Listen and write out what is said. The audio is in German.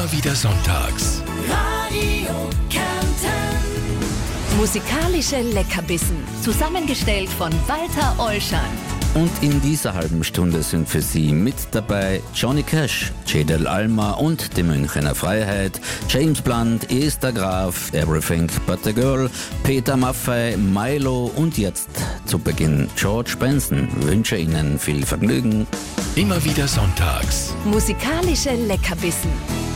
Immer wieder sonntags. Radio Kärnten. Musikalische Leckerbissen, zusammengestellt von Walter Ollschan. Und in dieser halben Stunde sind für Sie mit dabei Johnny Cash, Cedel Alma und die Münchener Freiheit, James Blunt, Esther Graf, Everything But the Girl, Peter Maffay, Milo und jetzt zu Beginn George Benson. Wünsche Ihnen viel Vergnügen. Immer wieder sonntags. Musikalische Leckerbissen.